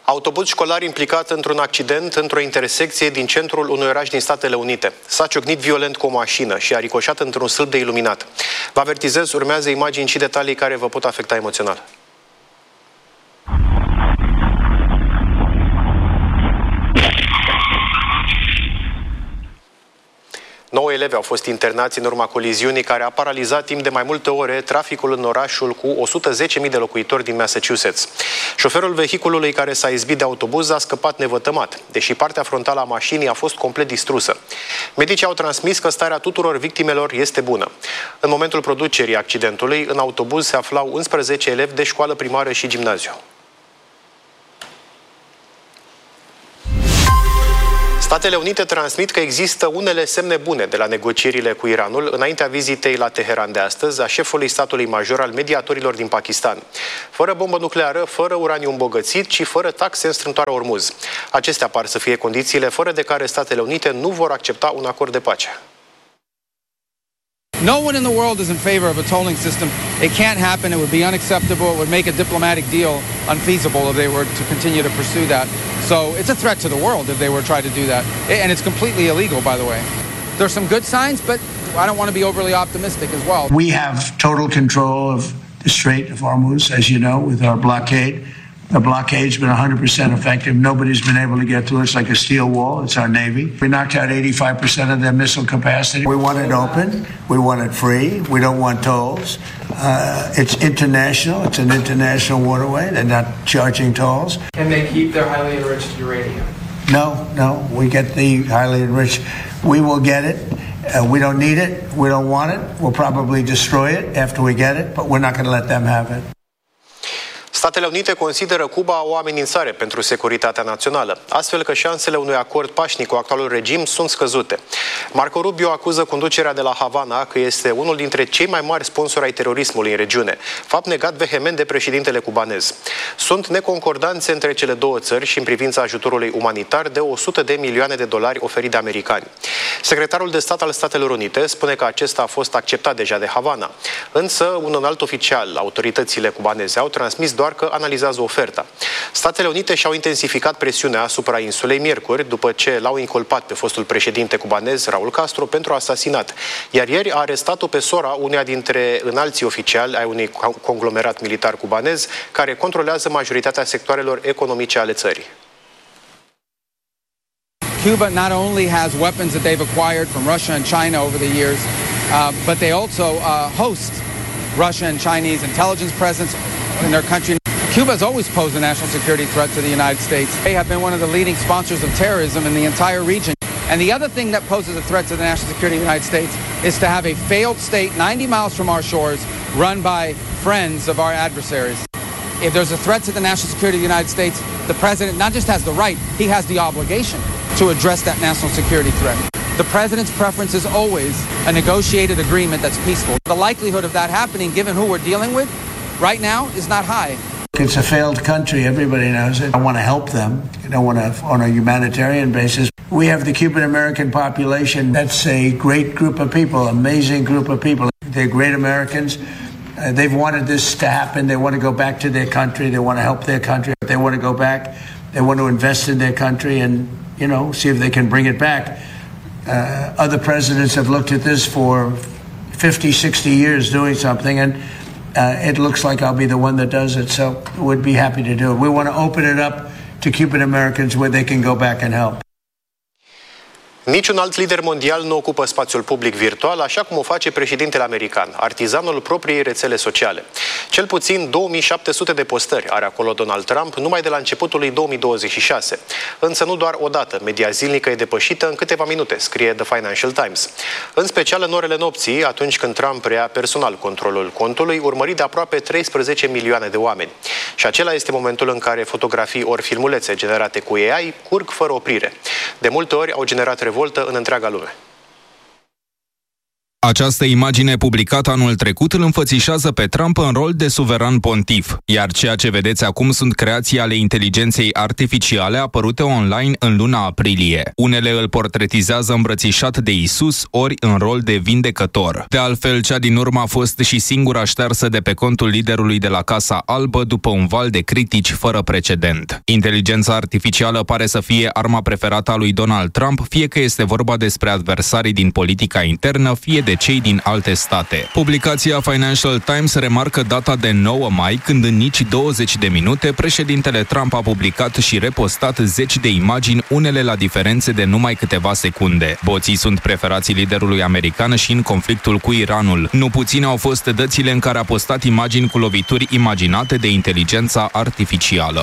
Autobuz școlar implicat într-un accident într-o intersecție din centrul unui oraș din Statele Unite. S-a ciocnit violent cu o mașină și a ricoșat într-un stâlp de iluminat. Vă avertizez, urmează imagini și detalii care vă pot afecta emoțional. 9 elevi au fost internați în urma coliziunii care a paralizat timp de mai multe ore traficul în orașul cu 110.000 de locuitori din Massachusetts. Șoferul vehiculului care s-a izbit de autobuz a scăpat nevătămat, deși partea frontală a mașinii a fost complet distrusă. Medicii au transmis că starea tuturor victimelor este bună. În momentul producerii accidentului, în autobuz se aflau 11 elevi de școală primară și gimnaziu. Statele Unite transmit că există unele semne bune de la negocierile cu Iranul înaintea vizitei la Teheran de astăzi a șefului statului major al mediatorilor din Pakistan. Fără bombă nucleară, fără uraniu îmbogățit și fără taxe în strâmtoarea Ormuz. Acestea par să fie condițiile fără de care Statele Unite nu vor accepta un acord de pace. No one in the world is in favor of a tolling system. It can't happen. It would be unacceptable. It would make a diplomatic deal unfeasible if they were to continue to pursue that. So it's a threat to the world if they were to try to do that. And it's completely illegal, by the way. There's some good signs, but I don't want to be overly optimistic as well. We have total control of the Strait of Hormuz, as you know, with our blockade. The blockade's been 100% effective. Nobody's been able to get through. It's like a steel wall. It's our Navy. We knocked out 85% of their missile capacity. We want it open. We want it free. We don't want tolls. It's international. It's an international waterway. They're not charging tolls. Can they keep their highly enriched uranium? No. We get the highly enriched. We will get it. We don't need it. We don't want it. We'll probably destroy it after we get it, but we're not going to let them have it. Statele Unite consideră Cuba o amenințare pentru securitatea națională, astfel că șansele unui acord pașnic cu actualul regim sunt scăzute. Marco Rubio acuză conducerea de la Havana că este unul dintre cei mai mari sponsori ai terorismului în regiune, fapt negat vehement de președintele cubanez. Sunt neconcordanțe între cele două țări și în privința ajutorului umanitar de $100 de milioane oferit de americani. Secretarul de stat al Statelor Unite spune că acesta a fost acceptat deja de Havana, însă un înalt oficial, autoritățile cubaneze, au transmis doar că analizează oferta. Statele Unite și-au intensificat presiunea asupra insulei miercuri, după ce l-au inculpat pe fostul președinte cubanez, Raul Castro, pentru asasinat. Iar ieri a arestat-o pe sora uneia dintre înalții oficiali ai unui conglomerat militar cubanez, care controlează majoritatea sectoarelor economice ale țării. Cuba not only has weapons that they've acquired from Russia and China over the years, but they also host Russian and Chinese intelligence presence in their country. Cuba has always posed a national security threat to the United States. They have been one of the leading sponsors of terrorism in the entire region. And the other thing that poses a threat to the national security of the United States is to have a failed state 90 miles from our shores run by friends of our adversaries. If there's a threat to the national security of the United States, the president not just has the right, he has the obligation to address that national security threat. The president's preference is always a negotiated agreement that's peaceful. The likelihood of that happening, given who we're dealing with right now, is not high. It's a failed country. Everybody knows it. I want to help them. I don't want to, on a humanitarian basis. We have the Cuban-American population. That's a great group of people, amazing group of people. They're great Americans. They've wanted this to happen. They want to go back to their country. They want to help their country. They want to go back. They want to invest in their country and, you know, see if they can bring it back. Other presidents have looked at this for 50, 60 years doing something, and it looks like I'll be the one that does it, so we'd be happy to do it. We want to open it up to Cuban Americans where they can go back and help. Niciun alt lider mondial nu ocupă spațiul public virtual, așa cum o face președintele american, artizanul propriei rețele sociale. Cel puțin 2700 de postări are acolo Donald Trump numai de la începutul lui 2026. Însă nu doar o dată, media zilnică e depășită în câteva minute, scrie The Financial Times. În special în orele nopții, atunci când Trump preia personal controlul contului, urmărit de aproape 13 milioane de oameni. Și acela este momentul în care fotografii ori filmulețe generate cu AI curg fără oprire. De multe ori au generat revoltă în întreaga lume. Această imagine publicată anul trecut îl înfățișează pe Trump în rol de suveran pontif, iar ceea ce vedeți acum sunt creații ale inteligenței artificiale apărute online în luna aprilie. Unele îl portretizează îmbrățișat de Isus, ori în rol de vindecător. De altfel, cea din urmă a fost și singura ștersă de pe contul liderului de la Casa Albă după un val de critici fără precedent. Inteligența artificială pare să fie arma preferată a lui Donald Trump, fie că este vorba despre adversarii din politica internă, fie de cei din alte state. Publicația Financial Times remarcă data de 9 mai, când în nici 20 de minute președintele Trump a publicat și repostat 10 de imagini, unele la diferențe de numai câteva secunde. Boții sunt preferații liderului american și în conflictul cu Iranul. Nu puține au fost dățile în care a postat imagini cu lovituri imaginate de inteligența artificială.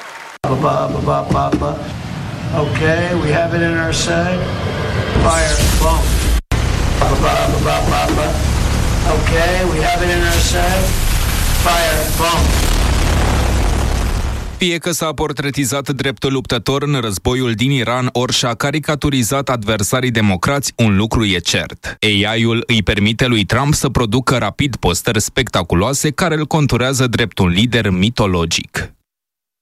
Okay, we have it in our side. Fire, boom. Okay, we have it in our side. Fire, boom. Fie că s-a portretizat drept luptător în războiul din Iran, ori și-a caricaturizat adversarii democrați, un lucru e cert. AI-ul îi permite lui Trump să producă rapid postări spectaculoase care îl conturează drept un lider mitologic.